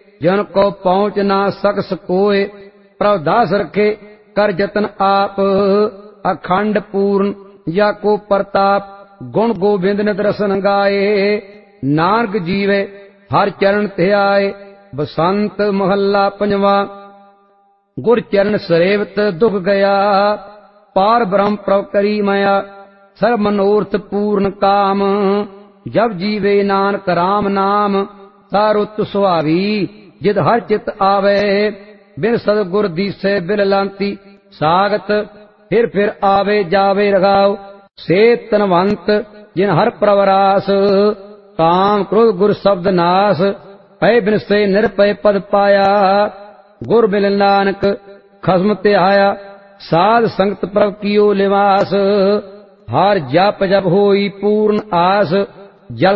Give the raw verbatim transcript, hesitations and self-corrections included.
जन को पहुँच ना सकस कोय। प्रभ दास रखे कर जतन आप, अखंड पूर्ण या को प्रताप। गुण गोबिंद नित रसन गाए, नानक जीवे हर चरण ते आए। बसंत महला पंजवा। गुर चरण सरेवत दुख गया, पार ब्रह्म प्रभ करी मया। सर्व मनोरथ पूर्ण काम, जब जीवे नानक राम नाम। सारुत सुहावी जिद हर चित आवे, बिन सतगुर दीसे बिल लांती। सागत फिर फिर आवे जावे रघाव, से तनवंत जिन हर प्रवरास। काम क्रोध गुर शब्द नाश, पै बिन से निरपय पद पाया। गुर मिल नानक खस्म ते आया, साध संगत प्रभ कियो लिवास। हार जप जप होई पूर्ण आस, जल